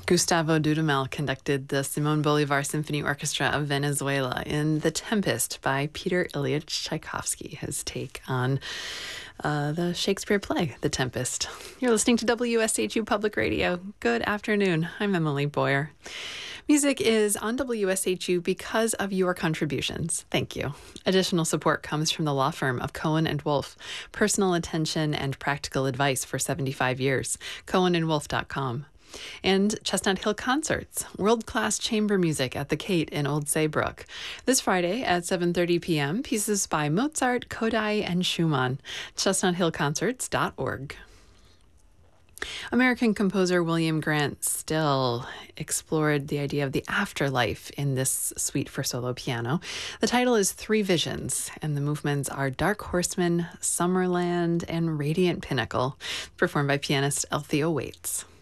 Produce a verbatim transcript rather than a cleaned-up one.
Gustavo Dudamel conducted the Simón Bolívar Symphony Orchestra of Venezuela in The Tempest by Peter Ilyich Tchaikovsky, his take on uh, the Shakespeare play, The Tempest. You're listening to W S H U Public Radio. Good afternoon. I'm Emily Boyer. Music is on W S H U because of your contributions. Thank you. Additional support comes from the law firm of Cohen and Wolfe. Personal attention and practical advice for seventy-five years. cohen and wolfe dot com. And Chestnut Hill Concerts, world-class chamber music at the Kate in Old Saybrook. This Friday at seven thirty p.m., pieces by Mozart, Kodály, and Schumann. chestnut hill concerts dot org. American composer William Grant Still explored the idea of the afterlife in this suite for solo piano. The title is Three Visions, and the movements are Dark Horseman, Summerland, and Radiant Pinnacle, performed by pianist Althea Waits.